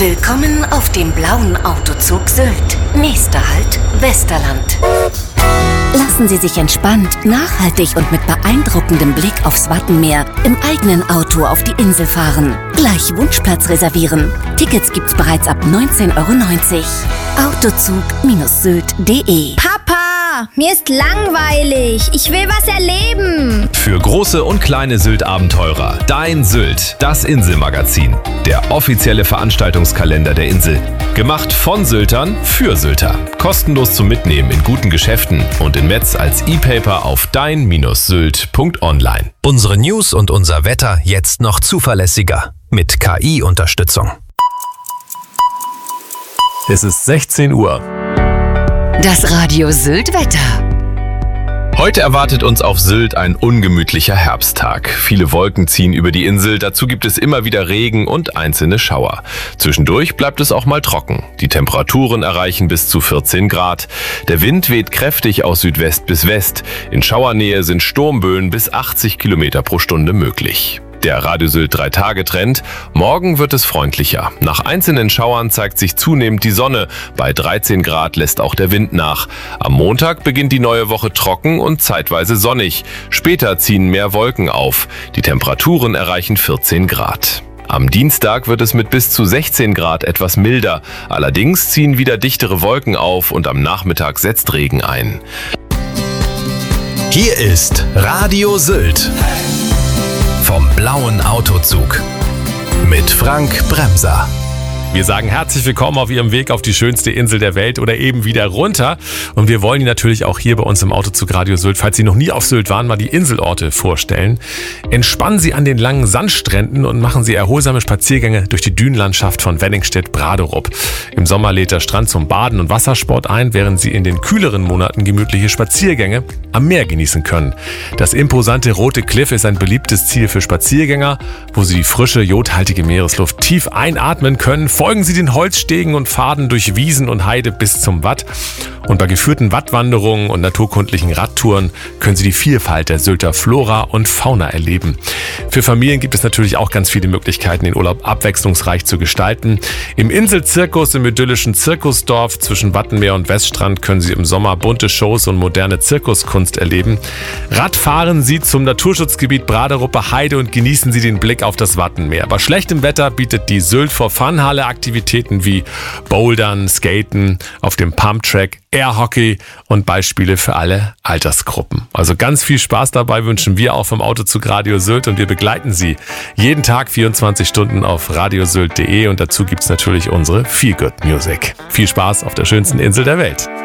Willkommen auf dem blauen Autozug Sylt. Nächster Halt, Westerland. Lassen Sie sich entspannt, nachhaltig und mit beeindruckendem Blick aufs Wattenmeer im eigenen Auto auf die Insel fahren. Gleich Wunschplatz reservieren. Tickets gibt's bereits ab 19,90 €. Autozug-sylt.de. Papa, mir ist langweilig. Ich will was erleben. Für große und kleine Sylt-Abenteurer. Dein Sylt, das Inselmagazin. Der offizielle Veranstaltungskalender der Insel. Gemacht von Syltern für Sylter. Kostenlos zum Mitnehmen in guten Geschäften und in Metz als E-Paper auf dein-sylt.online. Unsere News und unser Wetter jetzt noch zuverlässiger. Mit KI-Unterstützung. Es ist 16 Uhr. Das Radio Sylt-Wetter. Heute erwartet uns auf Sylt ein ungemütlicher Herbsttag. Viele Wolken ziehen über die Insel, dazu gibt es immer wieder Regen und einzelne Schauer. Zwischendurch bleibt es auch mal trocken. Die Temperaturen erreichen bis zu 14 Grad. Der Wind weht kräftig aus Südwest bis West. In Schauernähe sind Sturmböen bis 80 Kilometer pro Stunde möglich. Der Radio Sylt 3-Tage-Trend. Morgen wird es freundlicher. Nach einzelnen Schauern zeigt sich zunehmend die Sonne. Bei 13 Grad lässt auch der Wind nach. Am Montag beginnt die neue Woche trocken und zeitweise sonnig. Später ziehen mehr Wolken auf. Die Temperaturen erreichen 14 Grad. Am Dienstag wird es mit bis zu 16 Grad etwas milder. Allerdings ziehen wieder dichtere Wolken auf und am Nachmittag setzt Regen ein. Hier ist Radio Sylt. Vom blauen Autozug mit Frank Bremser. Wir sagen herzlich willkommen auf Ihrem Weg auf die schönste Insel der Welt oder eben wieder runter. Und wir wollen Ihnen natürlich auch hier bei uns im Autozug Radio Sylt, falls Sie noch nie auf Sylt waren, mal die Inselorte vorstellen. Entspannen Sie an den langen Sandstränden und machen Sie erholsame Spaziergänge durch die Dünenlandschaft von Wenningstedt-Braderup. Im Sommer lädt der Strand zum Baden und Wassersport ein, während Sie in den kühleren Monaten gemütliche Spaziergänge am Meer genießen können. Das imposante Rote Kliff ist ein beliebtes Ziel für Spaziergänger, wo Sie die frische, jodhaltige Meeresluft tief einatmen können. Folgen Sie den Holzstegen und Pfaden durch Wiesen und Heide bis zum Watt. Und bei geführten Wattwanderungen und naturkundlichen Radtouren können Sie die Vielfalt der Sylter Flora und Fauna erleben. Für Familien gibt es natürlich auch ganz viele Möglichkeiten, den Urlaub abwechslungsreich zu gestalten. Im Inselzirkus im idyllischen Zirkusdorf zwischen Wattenmeer und Weststrand können Sie im Sommer bunte Shows und moderne Zirkuskunst erleben. Radfahren Sie zum Naturschutzgebiet Braderuppe Heide und genießen Sie den Blick auf das Wattenmeer. Bei schlechtem Wetter bietet die Sylt for Fun Halle Aktivitäten wie Bouldern, Skaten auf dem Pumptrack, Airhockey und Beispiele für alle Altersgruppen. Also ganz viel Spaß dabei wünschen wir auch vom Autozug Radio Sylt und wir begleiten Sie jeden Tag 24 Stunden auf radiosylt.de und dazu gibt's natürlich unsere Feel Good Music. Viel Spaß auf der schönsten Insel der Welt.